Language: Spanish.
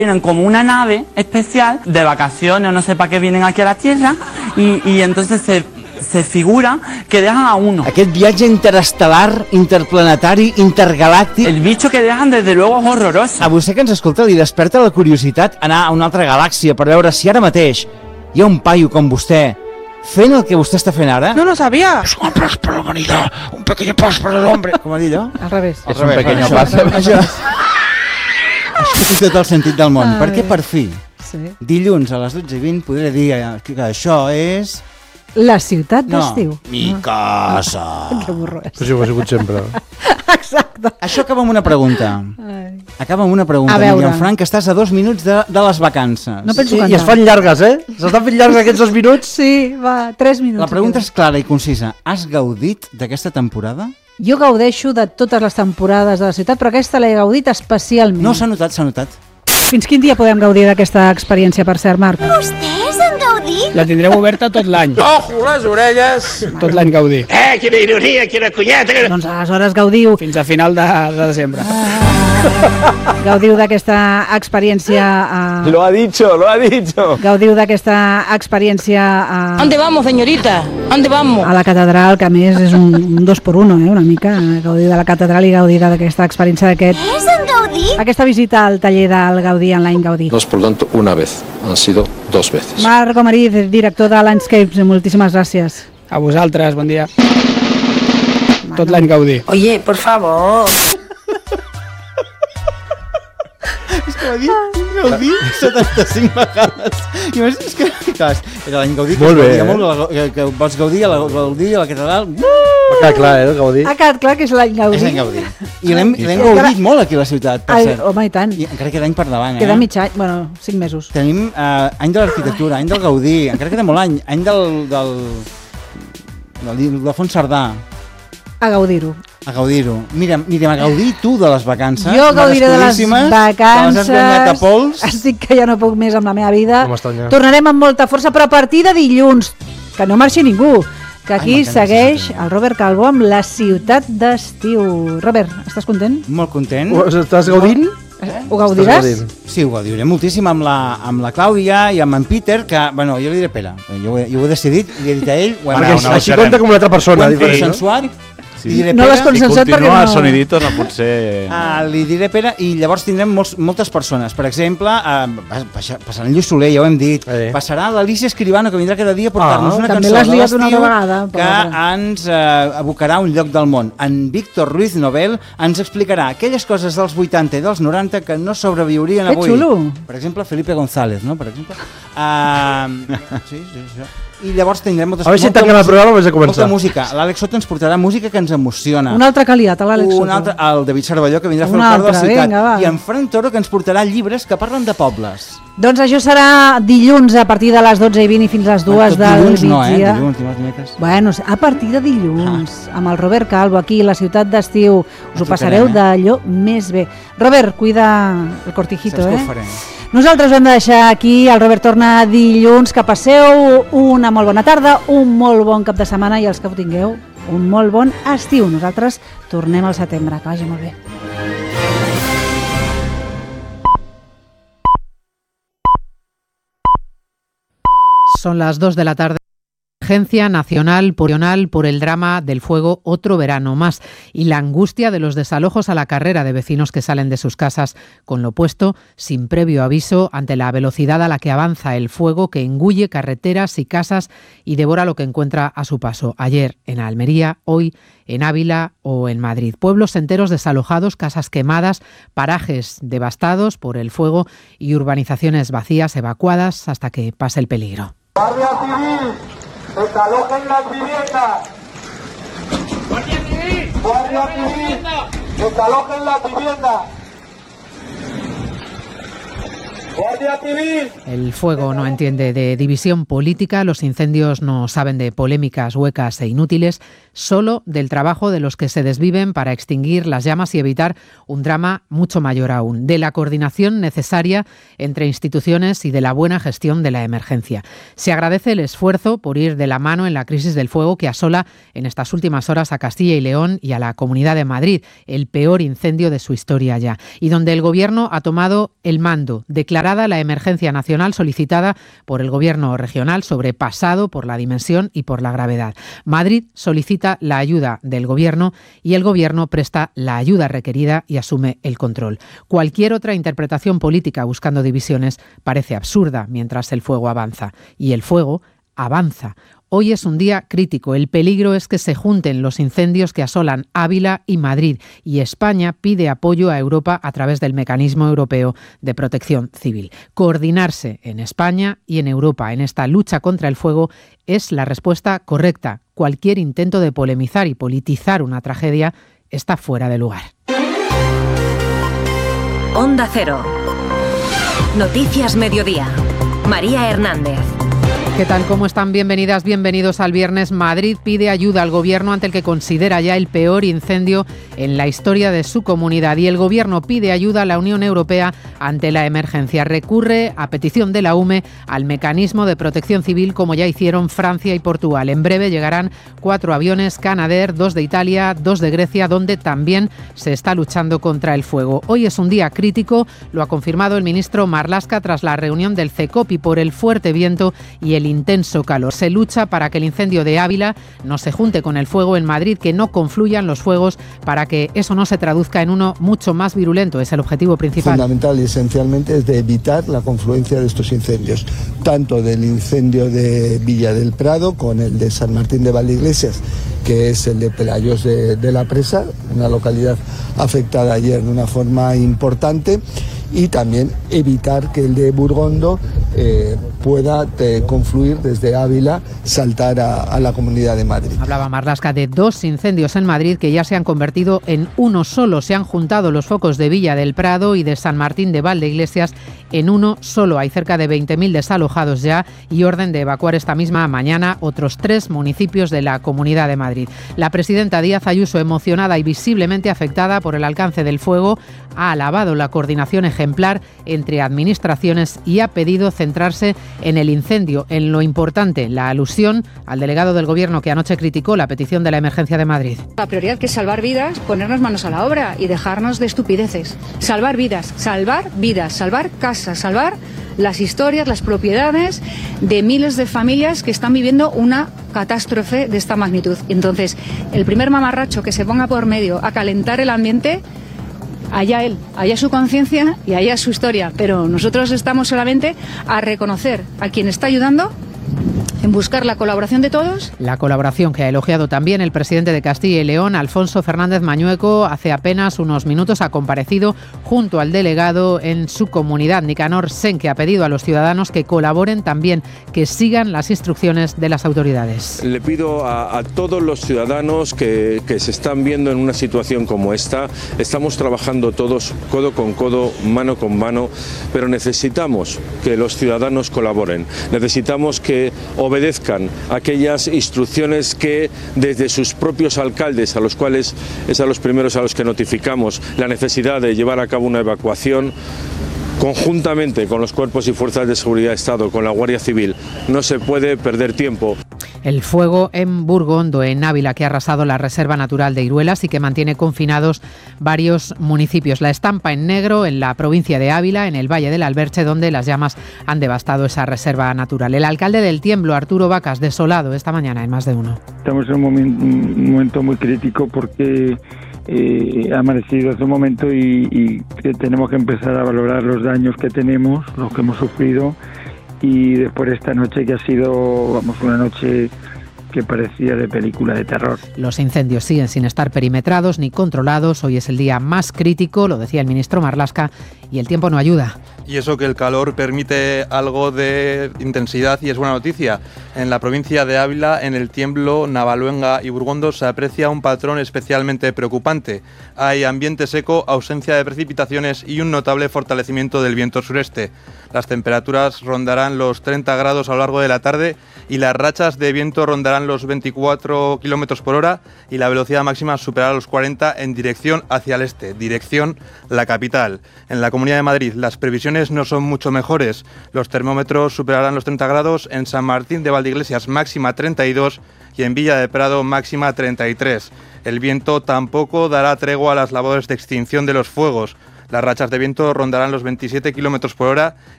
Tienen como una nave especial de vacaciones o no sé para qué vienen aquí a la Tierra y entonces se figura que dejan a uno. Aquest viatge interestel·lar, interplanetari, intergalàctic... El bicho que dejan desde luego es horroroso. A vostè que ens escolta li desperta la curiositat anar a una altra galàxia per veure si ara mateix hi ha un paio com vostè fent el que vostè està fent ara? No lo sabía. Es un pas per la humanidad, un pequeño pas per el hombre. Com ha dit allò? Al revés. És un pequeño pas. Això té tot el sentit del món, perquè per fi, dilluns a les 12:20 podré dir que això és... La ciutat d'estiu. No, mi casa. Que burro és. Però si ho ha sigut sempre. Exacte. Això acaba amb una pregunta. Acaba amb una pregunta. A veure. Frank, estàs a 2 minuts de les vacances. No penso cantar. I es fan llargues, eh? S'estan fent llargues aquests 2 minuts? Sí, va, 3 minuts. La pregunta és clara i concisa. Has gaudit d'aquesta temporada? Jo gaudeixo de totes les temporades de la ciutat, però aquesta l'he gaudit especialment. No, s'ha notat, s'ha notat. Fins quin dia podem gaudir d'aquesta experiència, per cert, Marc? Vostès han gaudit? La tindreu oberta tot l'any. Ojo, les orelles! Tot l'any gaudir. Quina ironia, quina cunyeta! Doncs aleshores gaudiu. Fins a final de desembre. Gaudiu d'aquesta experiència... Lo ha dicho, lo ha dicho! Gaudiu d'aquesta experiència... ¿Dónde vamos, señorita? ¿Dónde vamos? A la catedral, que a més és un 2x1, una mica. Gaudir de la catedral i gaudir d'aquesta experiència d'aquest... ¿Es han gaudit? Aquesta visita al taller del Gaudí en l'any Gaudí. No es por lo tanto una vez, han sido 2 veces. Marc Gomariz, director de Landscapes, moltíssimes gràcies. A vosaltres, bon dia. Tot l'any gaudir. Oye, por favor. És que va dir 75 vegades. I a més, és que, clar, era l'any Gaudí, molt bé, que vols gaudir a la catedral. Va clar, el Gaudí. Ha quedat clar que és l'any Gaudí. És l'any Gaudí. I l'hem gaudit molt aquí a la ciutat, per cert. Home, i tant. I encara queda any per davant, Queda mig any, bueno, 5 mesos. Tenim any de l'arquitectura, any del Gaudí, encara queda molt any del Fons Cerdà. A gaudir-ho. A gaudir-ho. Mirem a gaudir tu de les vacances. Jo gaudiré de les vacances. Les has guanyat a pols. Estic que ja no puc més amb la meva vida. Com estan ja? Tornarem amb molta força, però a partir de dilluns, que no marxi ningú, que aquí segueix el Robert Calvo amb la ciutat d'estiu. Robert, estàs content? Molt content. Estàs gaudint? Ho gaudiràs? Sí, ho gaudiré moltíssim amb la Clàudia i amb en Peter, que, bueno, jo li diré, Pere, jo ho he decidit, li he dit a ell... Perquè així compta com una altra persona. Ho hem consensuat. Sí. No l'has consensuat perquè no... Si continua el sonidito no pot ser... Li diré, Pere, i llavors tindrem moltes persones. Per exemple, passarà en Lluís Soler, ja ho hem dit. Passarà l'Alicia Escribano, que vindrà cada dia a portar-nos una cançó de l'estiu que ens abocarà a un lloc del món. En Víctor Ruiz Nobel ens explicarà aquelles coses dels 80 i dels 90 que no sobreviurien avui. Que xulo! Per exemple, Felipe González, no? Per exemple. Sí, això. I llavors tindrem molta música. L'Àlex Soto ens portarà música que ens emociona. Un altre caliat, l'Àlex Soto. Un altre, el David Cervelló, que vindrà a fer el cor de la ciutat. I en Fran Toro, que ens portarà llibres que parlen de pobles. Doncs això serà dilluns a partir de les 12:20 i fins a les 2 del dilluns no, migdia. Dilluns. Bueno, a partir de dilluns, amb el Robert Calvo aquí, la ciutat d'estiu. Us ho passareu d'allò més bé. Robert, cuida el cortijito, Nosaltres ho hem de deixar aquí, el Robert torna dilluns, que passeu una molt bona tarda, un molt bon cap de setmana i els que ho tingueu, un molt bon estiu. Nosaltres tornem al setembre, que vagi molt bé. Son las 2 de la tarde. Emergencia nacional por el drama del fuego otro verano más y la angustia de los desalojos a la carrera de vecinos que salen de sus casas con lo opuesto, sin previo aviso, ante la velocidad a la que avanza el fuego que engulle carreteras y casas y devora lo que encuentra a su paso. Ayer en Almería, hoy en Ávila o en Madrid. Pueblos enteros desalojados, casas quemadas, parajes devastados por el fuego y urbanizaciones vacías, evacuadas hasta que pase el peligro. Guardia Civil, desalojen las viviendas. Guardia Civil, desalojen las viviendas. Guardia Civil. El fuego no entiende de división política, los incendios no saben de polémicas huecas e inútiles, solo del trabajo de los que se desviven para extinguir las llamas y evitar un drama mucho mayor aún, de la coordinación necesaria entre instituciones y de la buena gestión de la emergencia. Se agradece el esfuerzo por ir de la mano en la crisis del fuego que asola en estas últimas horas a Castilla y León y a la Comunidad de Madrid, el peor incendio de su historia ya, y donde el Gobierno ha tomado el mando, declarada la emergencia nacional solicitada por el Gobierno regional, sobrepasado por la dimensión y por la gravedad. Madrid solicita la ayuda del Gobierno y el Gobierno presta la ayuda requerida y asume el control. Cualquier otra interpretación política buscando divisiones parece absurda mientras el fuego avanza. Y el fuego avanza. Hoy es un día crítico. El peligro es que se junten los incendios que asolan Ávila y Madrid, y España pide apoyo a Europa a través del Mecanismo Europeo de Protección Civil. Coordinarse en España y en Europa en esta lucha contra el fuego es la respuesta correcta. Cualquier intento de polemizar y politizar una tragedia está fuera de lugar. Onda Cero. Noticias Mediodía. María Hernández. ¿Qué tal? ¿Cómo están? Bienvenidas, bienvenidos al viernes. Madrid pide ayuda al Gobierno ante el que considera ya el peor incendio en la historia de su comunidad, y el Gobierno pide ayuda a la Unión Europea ante la emergencia. Recurre, a petición de la UME, al Mecanismo de Protección Civil, como ya hicieron Francia y Portugal. En breve llegarán 4 aviones Canadair, 2 de Italia, 2 de Grecia, donde también se está luchando contra el fuego. Hoy es un día crítico, lo ha confirmado el ministro Marlaska tras la reunión del CECOPI, por el fuerte viento y el intenso calor. Se lucha para que el incendio de Ávila no se junte con el fuego en Madrid, que no confluyan los fuegos para que eso no se traduzca en uno mucho más virulento. Es el objetivo principal. Fundamental y esencialmente es de evitar la confluencia de estos incendios, tanto del incendio de Villa del Prado con el de San Martín de Valdeiglesias, que es el de Pelayos de la Presa, una localidad afectada ayer de una forma importante, y también evitar que el de Burgondo pueda confluir desde Ávila, saltar a la Comunidad de Madrid. Hablaba Marlaska de 2 incendios en Madrid que ya se han convertido en uno solo. Se han juntado los focos de Villa del Prado y de San Martín de Valdeiglesias en uno solo. Hay cerca de 20.000 desalojados ya y orden de evacuar esta misma mañana otros 3 municipios de la Comunidad de Madrid. La presidenta Díaz Ayuso, emocionada y visiblemente afectada por el alcance del fuego, ha alabado la coordinación ejemplar entre administraciones y ha pedido centrarse en el incendio, en lo importante, la alusión al delegado del Gobierno que anoche criticó la petición de la emergencia de Madrid. La prioridad, que es salvar vidas, ponernos manos a la obra y dejarnos de estupideces. Salvar vidas, salvar casas, salvar las historias, las propiedades de miles de familias que están viviendo una catástrofe de esta magnitud. Entonces, el primer mamarracho que se ponga por medio a calentar el ambiente, allá él, allá su conciencia y allá su historia. Pero nosotros estamos solamente a reconocer a quien está ayudando, en buscar la colaboración de todos. La colaboración que ha elogiado también el presidente de Castilla y León, Alfonso Fernández Mañueco. Hace apenas unos minutos ha comparecido junto al delegado en su comunidad, Nicanor Sen, que ha pedido a los ciudadanos que colaboren también, que sigan las instrucciones de las autoridades. Le pido a todos los ciudadanos que se están viendo en una situación como esta. Estamos trabajando todos codo con codo, mano con mano, pero necesitamos que los ciudadanos colaboren. Necesitamos que obedezcan aquellas instrucciones que desde sus propios alcaldes, a los cuales es a los primeros a los que notificamos la necesidad de llevar a cabo una evacuación, conjuntamente con los cuerpos y fuerzas de seguridad de Estado, con la Guardia Civil. No se puede perder tiempo. El fuego en Burgondo, en Ávila, que ha arrasado la Reserva Natural de Iruelas y que mantiene confinados varios municipios. La estampa en negro en la provincia de Ávila, en el Valle del Alberche, donde las llamas han devastado esa reserva natural. El alcalde del Tiemblo, Arturo Vacas, desolado esta mañana en Más de Uno. Estamos en un momento muy crítico porque ha amanecido hace un momento y que tenemos que empezar a valorar los daños que tenemos, los que hemos sufrido, y después de esta noche que ha sido una noche que parecía de película de terror. Los incendios siguen sin estar perimetrados ni controlados. Hoy es el día más crítico, lo decía el ministro Marlaska, y el tiempo no ayuda. Y eso que el calor permite algo de intensidad y es buena noticia. En la provincia de Ávila, en el Tiemblo, Navaluenga y Burgondo se aprecia un patrón especialmente preocupante. Hay ambiente seco, ausencia de precipitaciones y un notable fortalecimiento del viento sureste. Las temperaturas rondarán los 30 grados a lo largo de la tarde y las rachas de viento rondarán los 24 km por hora y la velocidad máxima superará los 40 en dirección hacia el este, dirección la capital. En la Comunidad de Madrid las previsiones no son mucho mejores. Los termómetros superarán los 30 grados, en San Martín de Valdeiglesias máxima 32 y en Villa de Prado máxima 33. El viento tampoco dará tregua a las labores de extinción de los fuegos. Las rachas de viento rondarán los 27 km por hora